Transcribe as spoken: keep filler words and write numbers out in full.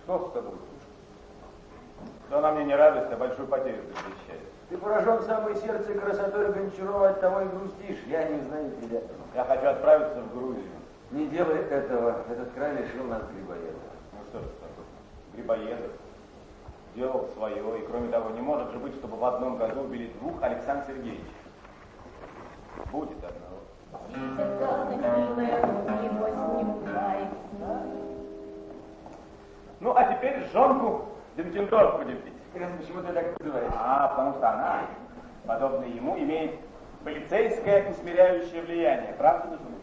Что с тобой? Да она мне не радость, а большую потерю предвещает. Ты поражен в самое сердце красотой Гончарова, от того и грустишь. Я не знаю тебя. Я хочу отправиться в Грузию. Не делай этого. Этот край лишил нас Грибоедова. Ну что же такое? Грибоедов делал свое, и кроме того, не может же быть, чтобы в одном году убили двух Александра Сергеевича. Будет одного. Ну, а теперь жонку Дентендорф будем пить. Почему ты так называешь? А, потому что она, подобно ему, имеет полицейское усмиряющее влияние. Правда, безумно?